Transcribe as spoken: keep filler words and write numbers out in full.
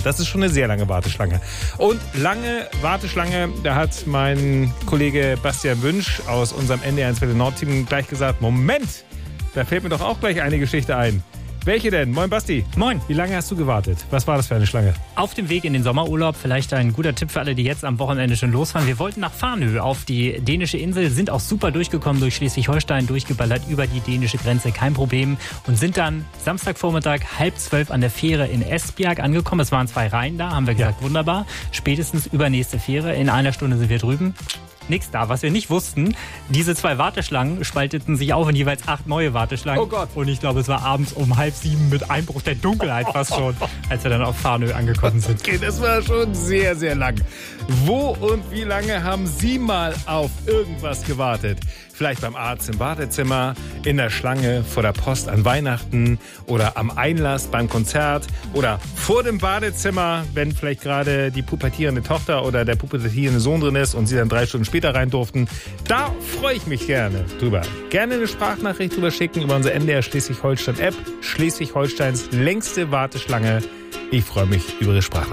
Das ist schon eine sehr lange Warteschlange. Und lange Warteschlange, da hat mein Kollege Bastian Wünsch aus unserem N D R eins Welle Nord-Team gleich gesagt, Moment, da fällt mir doch auch gleich eine Geschichte ein. Welche denn? Moin Basti. Moin. Wie lange hast du gewartet? Was war das für eine Schlange? Auf dem Weg in den Sommerurlaub, vielleicht ein guter Tipp für alle, die jetzt am Wochenende schon losfahren. Wir wollten nach Farnö auf die dänische Insel, sind auch super durchgekommen durch Schleswig-Holstein, durchgeballert über die dänische Grenze, kein Problem. Und sind dann Samstagvormittag halb zwölf an der Fähre in Esbjerg angekommen. Es waren zwei Reihen da, haben wir gesagt, ja. Wunderbar. Spätestens übernächste Fähre, in einer Stunde sind wir drüben. Nichts da. Was wir nicht wussten, diese zwei Warteschlangen spalteten sich auf in jeweils acht neue Warteschlangen. Oh Gott. Und ich glaube, es war abends um halb sieben mit Einbruch der Dunkelheit fast schon, als wir dann auf Farnö angekommen sind. Okay, das war schon sehr, sehr lang. Wo und wie lange haben Sie mal auf irgendwas gewartet? Vielleicht beim Arzt im Wartezimmer, in der Schlange vor der Post an Weihnachten oder am Einlass beim Konzert oder vor dem Badezimmer, wenn vielleicht gerade die pubertierende Tochter oder der pubertierende Sohn drin ist und Sie dann drei Stunden später rein durften. Da freue ich mich gerne drüber. Gerne eine Sprachnachricht drüber schicken über unsere N D R Schleswig-Holstein-App. Schleswig-Holsteins längste Warteschlange. Ich freue mich über Ihre Sprachnachricht.